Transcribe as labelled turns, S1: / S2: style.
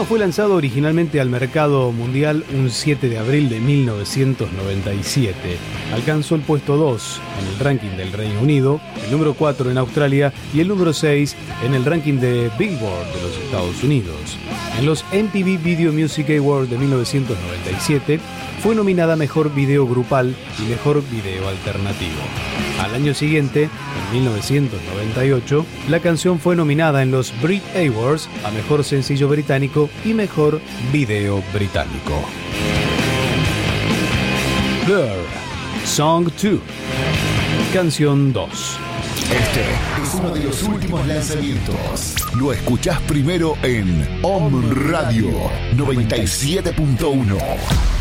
S1: tema fue lanzado originalmente al mercado mundial un 7 de abril de 1997. Alcanzó el puesto 2 en el ranking del Reino Unido, el número 4 en Australia y el número 6 en el ranking de Billboard de los Estados Unidos. En los MTV Video Music Awards de 1997 fue nominada a Mejor Video Grupal y Mejor Video Alternativo. Al año siguiente, en 1998, la canción fue nominada en los Brit Awards a Mejor Sencillo Británico y Mejor Video Británico. Blur, Song 2, Canción 2.
S2: Este es uno de los últimos lanzamientos. Lo escuchás primero en Om Radio 97.1.